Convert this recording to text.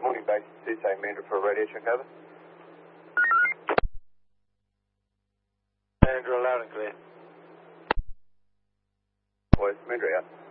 Good morning, base. CSA Mandra for a radio check, over. Mandra, loud and clear. Voice, Mandra out.